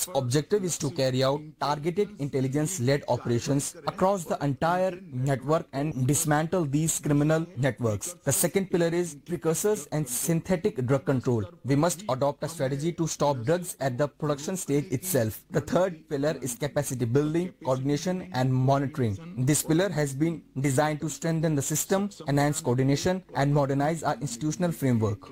Its objective is to carry out targeted intelligence-led operations across the entire network and dismantle these criminal networks. The second pillar is precursors and synthetic drug control. We must adopt a strategy to stop drugs at the production stage itself. The third pillar is capacity building, coordination and monitoring. This pillar has been designed to strengthen the system, enhance coordination and modernize our institutional framework.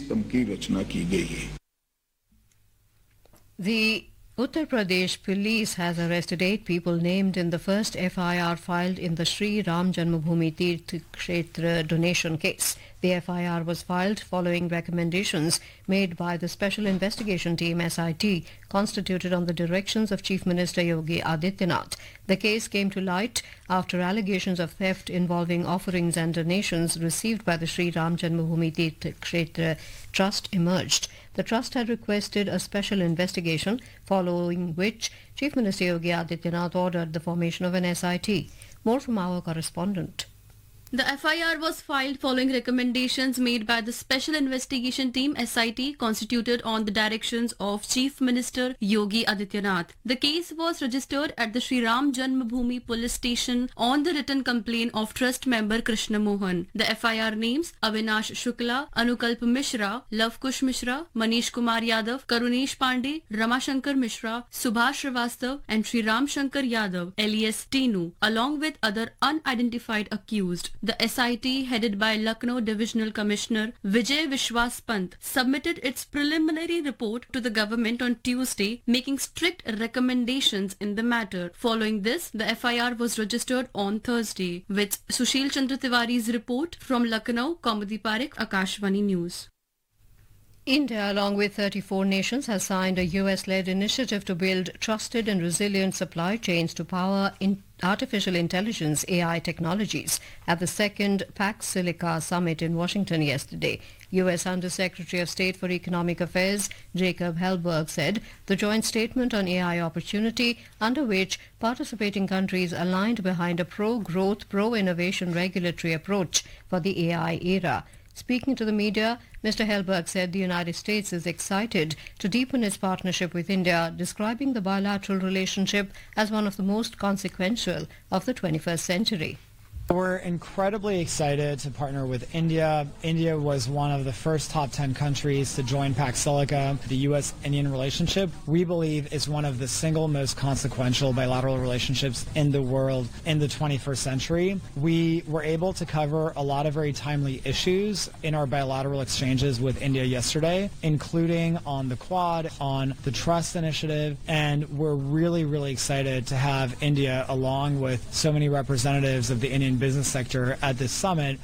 The Uttar Pradesh police has arrested 8 people named in the first FIR filed in the Sri Ram Janmabhoomi Tirth Kshetra donation case. The FIR was filed following recommendations made by the Special Investigation Team SIT, constituted on the directions of Chief Minister Yogi Adityanath. The case came to light after allegations of theft involving offerings and donations received by the Sri Ram Janmabhoomi Tirth Kshetra Trust emerged. The trust had requested a special investigation, following which Chief Minister Yogi Adityanath ordered the formation of an SIT. More from our correspondent. The FIR was filed following recommendations made by the Special Investigation Team SIT, constituted on the directions of Chief Minister Yogi Adityanath. The case was registered at the Sri Ram Janmabhoomi Police Station on the written complaint of trust member Krishna Mohan. The FIR names Avinash Shukla, Anukalp Mishra, Lavkush Mishra, Manish Kumar Yadav, Karunesh Pandey, Ramashankar Mishra, Subhash Srivastav and Sri Ram Shankar Yadav, alias Tinu, along with other unidentified accused. The SIT, headed by Lucknow Divisional Commissioner Vijay Vishwas Pant, submitted its preliminary report to the government on Tuesday, making strict recommendations in the matter. Following this, the FIR was registered on Thursday. With Sushil Chandra Tiwari's report from Lucknow, Kaumudi Parekh, Akashvani News. India, along with 34 nations, has signed a US-led initiative to build trusted and resilient supply chains to power artificial intelligence AI technologies at the second Pax Silica summit in Washington yesterday. US Under-Secretary of State for Economic Affairs Jacob Hellberg said the joint statement on AI opportunity, under which participating countries aligned behind a pro-growth, pro-innovation regulatory approach for the AI era. Speaking to the media, Mr. Hellberg said the United States is excited to deepen its partnership with India, describing the bilateral relationship as one of the most consequential of the 21st century. We're incredibly excited to partner with India. India was one of the first top 10 countries to join Pax Silica. The U.S.-Indian relationship, we believe, is one of the single most consequential bilateral relationships in the world in the 21st century. We were able to cover a lot of very timely issues in our bilateral exchanges with India yesterday, including on the Quad, on the Trust Initiative, and we're really, really excited to have India along with so many representatives of the Indian business sector at this summit.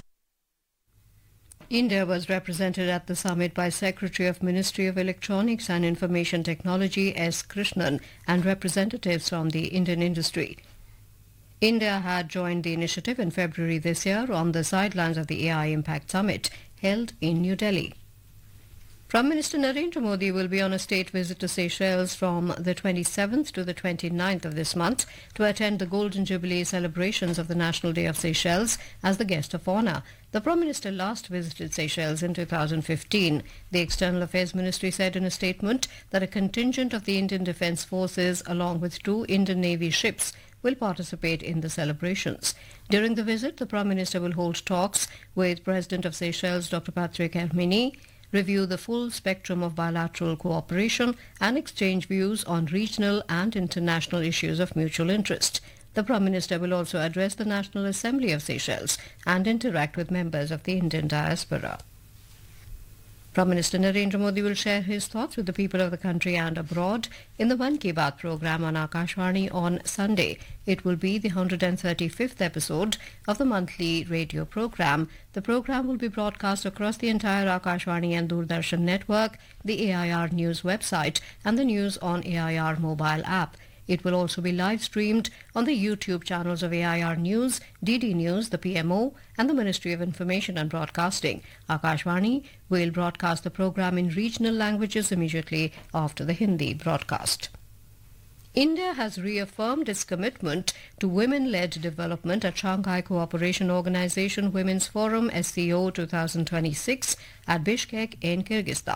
India was represented at the summit by Secretary of Ministry of Electronics and Information Technology S. Krishnan and representatives from the Indian industry. India had joined the initiative in February this year on the sidelines of the AI Impact Summit held in New Delhi. Prime Minister Narendra Modi will be on a state visit to Seychelles from the 27th to the 29th of this month to attend the Golden Jubilee celebrations of the National Day of Seychelles as the guest of honour. The Prime Minister last visited Seychelles in 2015. The External Affairs Ministry said in a statement that a contingent of the Indian Defence Forces, along with 2 Indian Navy ships, will participate in the celebrations. During the visit, the Prime Minister will hold talks with President of Seychelles, Dr. Patrick Hermini, review the full spectrum of bilateral cooperation and exchange views on regional and international issues of mutual interest. The Prime Minister will also address the National Assembly of Seychelles and interact with members of the Indian diaspora. Prime Minister Narendra Modi will share his thoughts with the people of the country and abroad in the Mann Ki Baat program on Akashvani on Sunday. It will be the 135th episode of the monthly radio program. The program will be broadcast across the entire Akashvani and Doordarshan network, the AIR News website and the News on AIR mobile app. It will also be live streamed on the YouTube channels of AIR News, DD News, the PMO and the Ministry of Information and Broadcasting. Akashvani will broadcast the program in regional languages immediately after the Hindi broadcast. India has reaffirmed its commitment to women-led development at Shanghai Cooperation Organization Women's Forum SCO 2026 at Bishkek in Kyrgyzstan.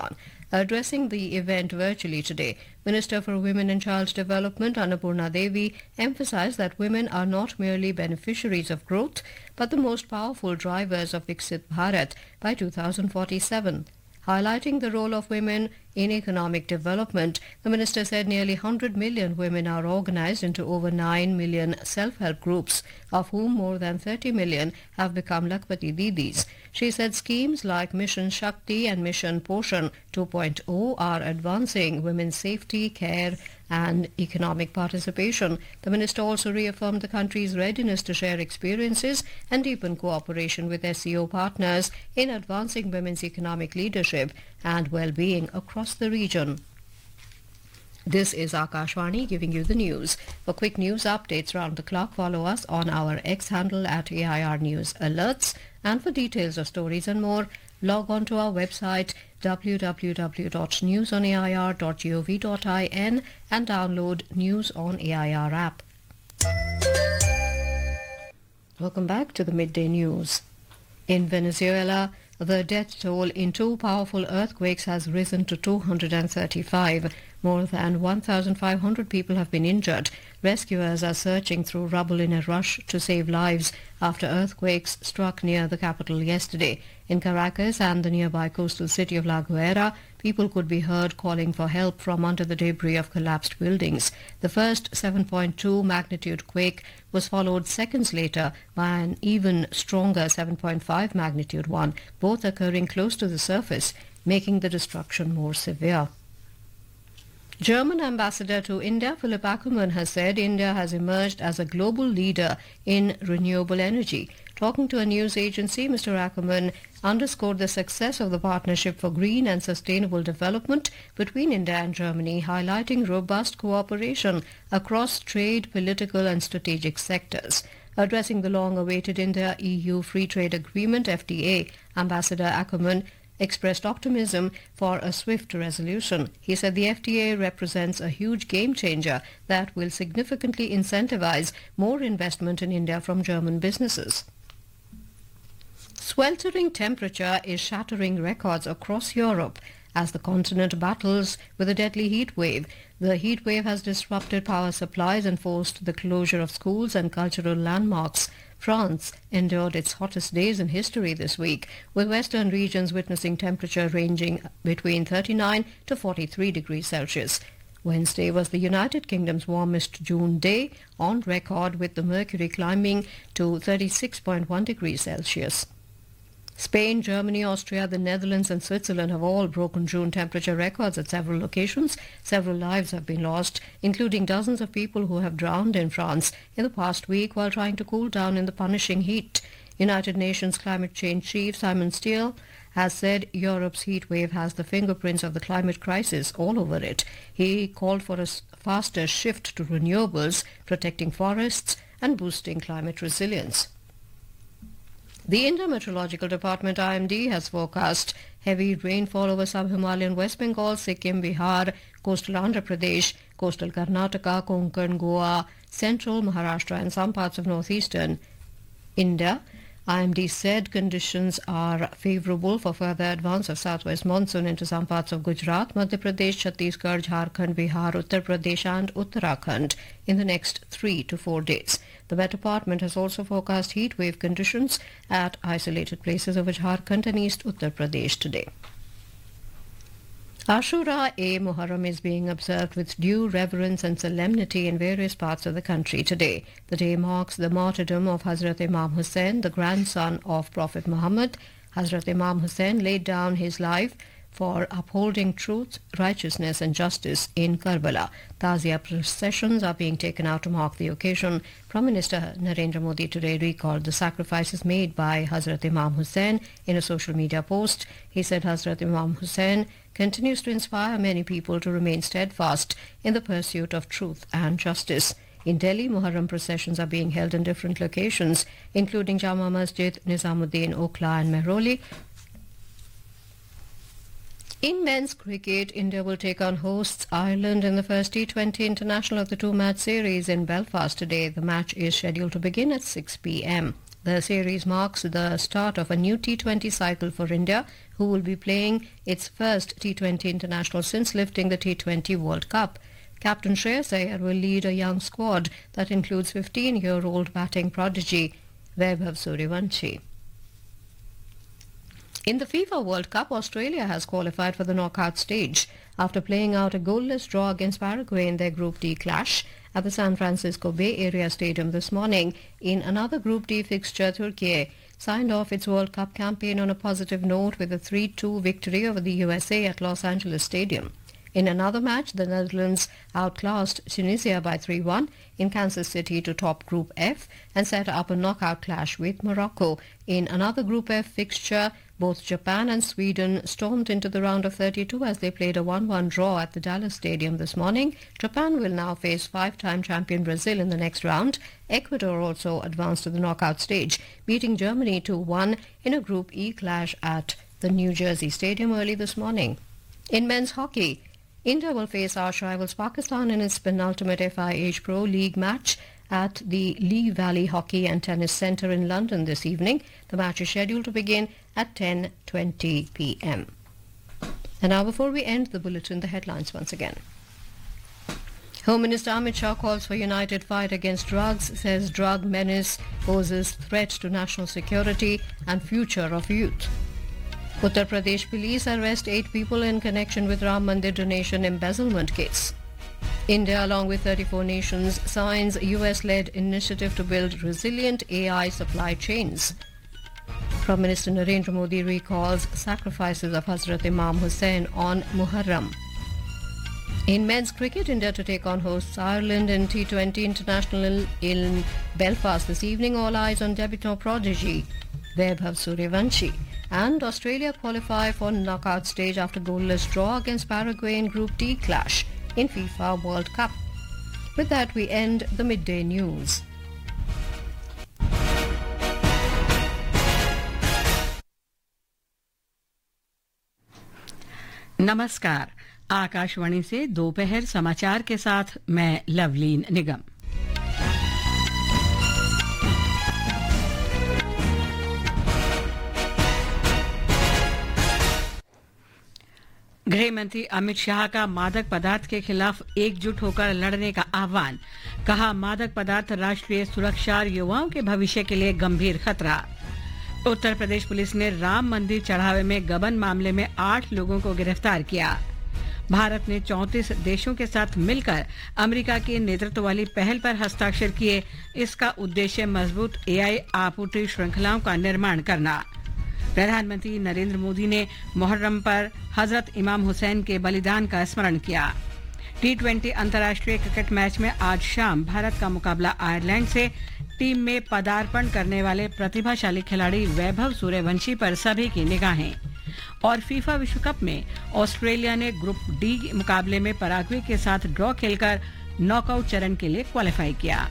Addressing the event virtually today, Minister for Women and Child Development Annapurna Devi emphasized that women are not merely beneficiaries of growth, but the most powerful drivers of Viksit Bharat by 2047. Highlighting the role of women in economic development, the minister said nearly 100 million women are organized into over 9 million self-help groups, of whom more than 30 million have become Lakhpati Didis. She said schemes like Mission Shakti and Mission Poshan 2.0 are advancing women's safety, care and economic participation. The minister also reaffirmed the country's readiness to share experiences and deepen cooperation with SCO partners in advancing women's economic leadership and well-being across the region. This is Akashvani giving you the news. For quick news updates round the clock, follow us on our X handle at AIR News Alerts. And for details of stories and more, log on to our website www.newsonair.gov.in and download News on AIR app. Welcome back to the Midday News. In Venezuela, the death toll in two powerful earthquakes has risen to 235. More than 1,500 people have been injured. Rescuers are searching through rubble in a rush to save lives after earthquakes struck near the capital yesterday. In Caracas and the nearby coastal city of La Guaira, people could be heard calling for help from under the debris of collapsed buildings. The first 7.2 magnitude quake was followed seconds later by an even stronger 7.5 magnitude one, both occurring close to the surface, making the destruction more severe. German ambassador to India, Philip Ackermann, has said India has emerged as a global leader in renewable energy. Talking to a news agency, Mr. Ackermann underscored the success of the Partnership for Green and Sustainable Development between India and Germany, highlighting robust cooperation across trade, political and strategic sectors. Addressing the long-awaited India-EU Free Trade Agreement, FTA, Ambassador Ackermann expressed optimism for a swift resolution. He said the FTA represents a huge game changer that will significantly incentivize more investment in India from German businesses. Sweltering temperature is shattering records across Europe as the continent battles with a deadly heat wave. The heat wave has disrupted power supplies and forced the closure of schools and cultural landmarks. France endured its hottest days in history this week, with western regions witnessing temperature ranging between 39 to 43 degrees Celsius. Wednesday was the United Kingdom's warmest June day on record, with the mercury climbing to 36.1 degrees Celsius. Spain, Germany, Austria, the Netherlands and Switzerland have all broken June temperature records at several locations. Several lives have been lost, including dozens of people who have drowned in France in the past week while trying to cool down in the punishing heat. United Nations Climate Change Chief Simon Steele has said Europe's heat wave has the fingerprints of the climate crisis all over it. He called for a faster shift to renewables, protecting forests and boosting climate resilience. The India Meteorological Department IMD has forecast heavy rainfall over sub-Himalayan West Bengal, Sikkim, Bihar, coastal Andhra Pradesh, coastal Karnataka, Konkan, Goa, central Maharashtra and some parts of northeastern India. IMD said conditions are favourable for further advance of southwest monsoon into some parts of Gujarat, Madhya Pradesh, Chhattisgarh, Jharkhand, Bihar, Uttar Pradesh and Uttarakhand in the next 3 to 4 days. The Met Department has also forecast heat wave conditions at isolated places over Jharkhand and East Uttar Pradesh today. Ashura-e-Muharram is being observed with due reverence and solemnity in various parts of the country today. The day marks the martyrdom of Hazrat Imam Hussain, the grandson of Prophet Muhammad. Hazrat Imam Hussain laid down his life for upholding truth, righteousness and justice in Karbala. Tazia processions are being taken out to mark the occasion. Prime Minister Narendra Modi today recalled the sacrifices made by Hazrat Imam Hussain in a social media post. He said Hazrat Imam Hussain continues to inspire many people to remain steadfast in the pursuit of truth and justice. In Delhi, Muharram processions are being held in different locations, including Jama Masjid, Nizamuddin, Okhla and Mehroli. In men's cricket, India will take on hosts Ireland in the first T20 International of the two-match series in Belfast today. The match is scheduled to begin at 6 p.m. The series marks the start of a new T20 cycle for India, who will be playing its first T20 international since lifting the T20 World Cup. Captain Shreyas Iyer will lead a young squad that includes 15-year-old batting prodigy Vaibhav Suryavanshi. In the FIFA World Cup, Australia has qualified for the knockout stage after playing out a goalless draw against Paraguay in their Group D clash at the San Francisco Bay Area Stadium this morning. In another Group D fixture, Turkey signed off its World Cup campaign on a positive note with a 3-2 victory over the USA at Los Angeles Stadium. In another match, the Netherlands outclassed Tunisia by 3-1 in Kansas City to top Group F and set up a knockout clash with Morocco. In another Group F fixture, both Japan and Sweden stormed into the round of 32 as they played a 1-1 draw at the Dallas Stadium this morning. Japan will now face five-time champion Brazil in the next round. Ecuador also advanced to the knockout stage, beating Germany 2-1 in a Group E clash at the New Jersey Stadium early this morning. In men's hockey, India will face arch rivals Pakistan in its penultimate FIH Pro League match at the Lee Valley Hockey and Tennis Centre in London this evening. The match is scheduled to begin at 10:20 p.m. And now, before we end the bulletin, the headlines once again. Home Minister Amit Shah calls for united fight against drugs, says drug menace poses threat to national security and future of youth. Uttar Pradesh police arrest 8 people in connection with Ram Mandir donation embezzlement case. India, along with 34 nations, signs US-led initiative to build resilient AI supply chains. Prime Minister Narendra Modi recalls sacrifices of Hazrat Imam Hussain on Muharram. In men's cricket, India to take on hosts Ireland in T20 International in Belfast this evening. All eyes on debutant prodigy Vaibhav Suryavanshi. And Australia qualify for knockout stage after goalless draw against Paraguay in Group D clash in FIFA World Cup. With that, we end the midday news. नमस्कार, आकाशवाणी से दोपहर समाचार के साथ मैं लवलीन निगम। गृह मंत्री अमित शाह का मादक पदार्थ के खिलाफ एकजुट होकर लड़ने का आह्वान। कहा, मादक पदार्थ राष्ट्रीय सुरक्षा और युवाओं के भविष्य के लिए गंभीर खतरा। उत्तर प्रदेश पुलिस ने राम मंदिर चढ़ावे में गबन मामले में 8 लोगों को गिरफ्तार किया। भारत ने 34 देशों के साथ मिलकर अमेरिका के नेतृत्व वाली पहल पर हस्ताक्षर किए। इसका उद्देश्य मजबूत एआई आपूर्ति श्रृंखलाओं का निर्माण करना। प्रधानमंत्री नरेंद्र मोदी ने मुहर्रम पर हजरत इमाम हुसैन के बलिदान का स्मरण किया। T20 अंतर्राष्ट्रीय क्रिकेट मैच में आज शाम भारत का मुकाबला आयरलैंड से। टीम में पदार्पण करने वाले प्रतिभाशाली खिलाड़ी वैभव सूर्यवंशी पर सभी की निगाहें। और फीफा विश्व कप में ऑस्ट्रेलिया ने ग्रुप डी मुकाबले में पराग्वे के साथ ड्रॉ खेलकर नॉकआउट चरण के लिए क्वालिफाई किया।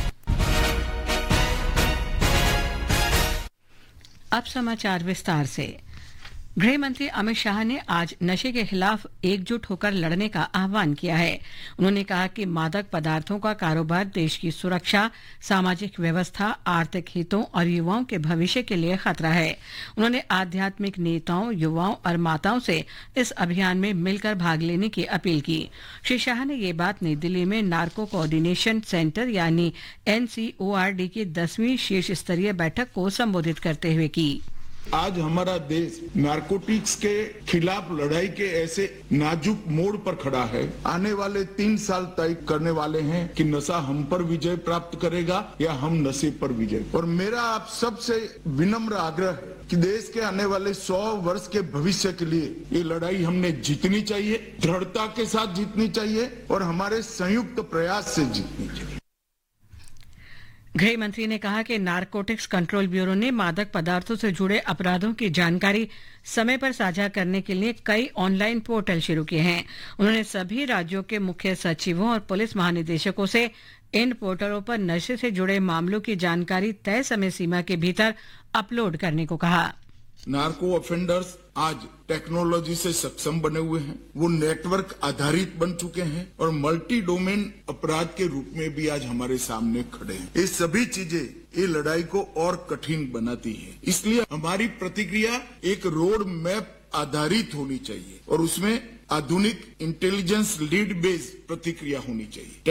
अब समाचार विस्तार से। गृह मंत्री अमित शाह ने आज नशे के खिलाफ एकजुट होकर लड़ने का आह्वान किया है। उन्होंने कहा कि मादक पदार्थों का कारोबार देश की सुरक्षा, सामाजिक व्यवस्था, आर्थिक हितों और युवाओं के भविष्य के लिए खतरा है। उन्होंने आध्यात्मिक नेताओं, युवाओं और माताओं से इस अभियान में मिलकर भाग लेने की अपील की। श्री शाह ने ये बात नई दिल्ली में नार्को कोऑर्डिनेशन सेंटर यानी NCORD की 10वीं शीर्ष स्तरीय बैठक को संबोधित करते हुए की। आज हमारा देश नारकोटिक्स के खिलाफ लड़ाई के ऐसे नाजुक मोड़ पर खड़ा है। आने वाले 3 साल तय करने वाले हैं कि नशा हम पर विजय प्राप्त करेगा या हम नशे पर विजय। और मेरा आप सबसे विनम्र आग्रह है कि देश के आने वाले 100 वर्ष के भविष्य के लिए ये लड़ाई हमने जीतनी चाहिए, दृढ़ता के साथ जीतनी चाहिए और हमारे संयुक्त प्रयास से जीतनी चाहिए। गृह मंत्री ने कहा कि नारकोटिक्स कंट्रोल ब्यूरो ने मादक पदार्थों से जुड़े अपराधों की जानकारी समय पर साझा करने के लिए कई ऑनलाइन पोर्टल शुरू किए हैं। उन्होंने सभी राज्यों के मुख्य सचिवों और पुलिस महानिदेशकों से इन पोर्टलों पर नशे से जुड़े मामलों की जानकारी तय समय सीमा के भीतर अपलोड करने को कहा। नार्को ऑफेंडर्स आज टेक्नोलॉजी से सक्षम बने हुए हैं, वो नेटवर्क आधारित बन चुके हैं और मल्टी डोमेन अपराध के रूप में भी आज हमारे सामने खड़े हैं। ये सभी चीजें ये लड़ाई को और कठिन बनाती है। इसलिए हमारी प्रतिक्रिया एक रोड मैप आधारित होनी चाहिए और उसमें आधुनिक इंटेलिजेंस लीड बेस्ड प्रतिक्रिया होनी चाहिए।